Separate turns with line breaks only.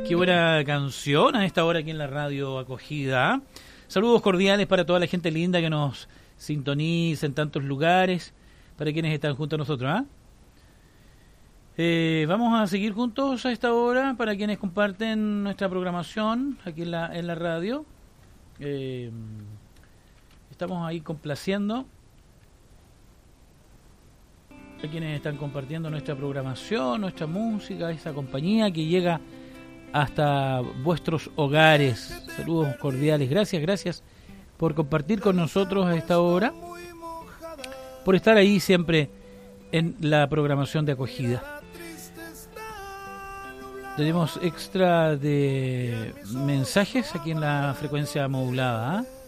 Qué buena canción a esta hora aquí en la radio Acogida. Saludos cordiales para toda la gente linda que nos sintoniza en tantos lugares, para quienes están junto a nosotros. Vamos a seguir juntos a esta hora para quienes comparten nuestra programación aquí en la radio. Estamos ahí complaciendo a quienes están compartiendo nuestra programación, nuestra música, esa compañía que llega hasta vuestros hogares. Saludos cordiales, gracias por compartir con nosotros a esta hora, por estar ahí siempre en la programación de Acogida. Tenemos extra de mensajes aquí en la frecuencia modulada,